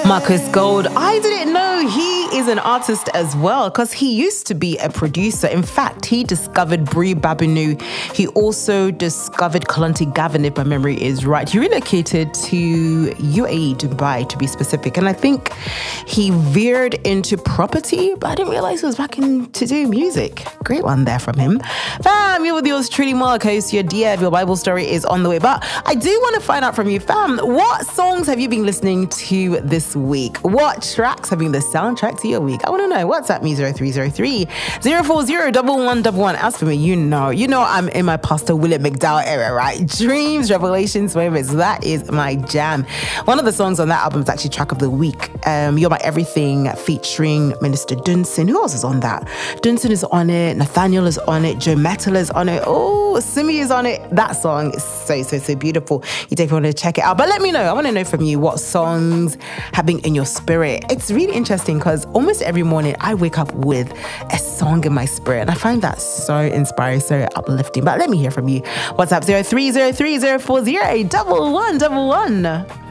Marcus Gold. I didn't know he is an artist as well because he used to be a producer. In fact, he discovered Brie Babinu. He also discovered Kalonji Gavin, if my memory is right. He relocated to UAE, Dubai to be specific. And I think he veered into property, but I didn't realize he was back in to do music. Great one there from him. Fam, you're with yours truly, Marcos. Your dear, your Bible story is on the way. But I do want to find out from you, fam, what songs have you been listening to this week? What tracks have been the soundtrack to your week? I want to know. WhatsApp me 0303 040 1111. As for me, you know I'm in my Pastor William McDowell era, right? Dreams, revelations, moments. That is my jam. One of the songs on that album is actually track of the week. You're My Everything featuring Minister Dunsin. Who else is on that? Dunsin is on it. Nathaniel is on it. Joe Metal is on it. Oh, Simi is on it. That song is so beautiful. You definitely want to check it out. But let me know. I want to know from you what songs have been in your spirit. It's really interesting because almost every morning I wake up with a song in my spirit, and I find that so inspiring, so uplifting. But let me hear from you. WhatsApp 0303 040 1111.